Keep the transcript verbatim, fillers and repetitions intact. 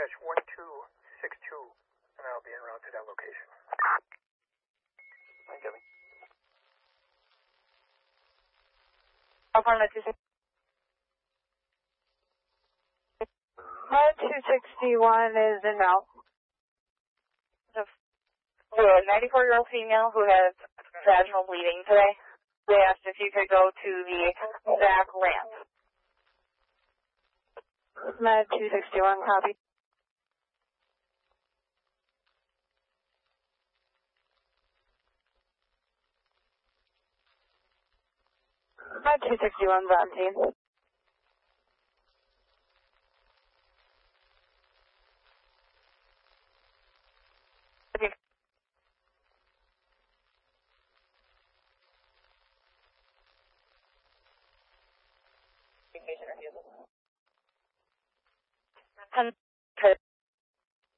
dash one two six two, and I'll be en route to that location. Hi, Kevin. Alpha two six. Med two sixty-one is in route. A ninety-four-year-old female who has vaginal bleeding today. They asked if you could go to the back ramp. Med two sixty-one, copy. Med two sixty-one, Valentine. Okay. Ten